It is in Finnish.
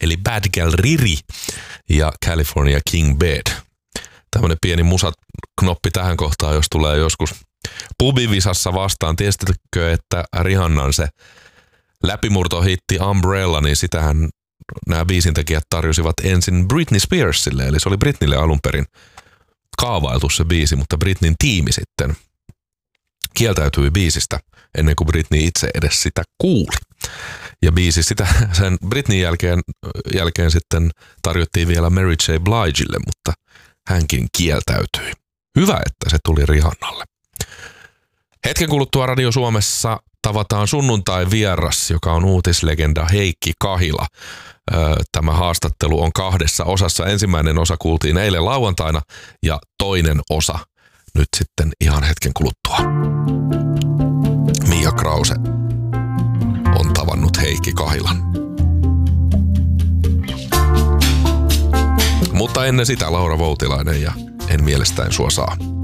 eli Bad Gal Riri ja California King Bed. Tämmönen pieni musaknoppi tähän kohtaan, jos tulee joskus pubivisassa vastaan. Tiesittekö, että Rihannan se läpimurtohitti Umbrella, niin sitähän nämä biisintekijät tarjosivat ensin Britney Spearsille, eli se oli Britneylle alun perin kaavailtu se biisi, mutta Britneyn tiimi sitten kieltäytyi biisistä ennen kuin Britney itse edes sitä kuuli. Ja biisi sitä sen Britneyn jälkeen sitten tarjottiin vielä Mary J. Bligelle, mutta hänkin kieltäytyi. Hyvä, että se tuli Rihannalle. Hetken kuluttua Radio Suomessa tavataan sunnuntai-vieras, joka on uutislegenda Heikki Kahila. Tämä haastattelu on 2 osassa. Ensimmäinen osa kuultiin eilen lauantaina ja toinen osa nyt sitten ihan hetken kuluttua. Mia Krause on tavannut Heikki Kahilan. Mutta ennen sitä Laura Voutilainen ja En mielestäin sua saa.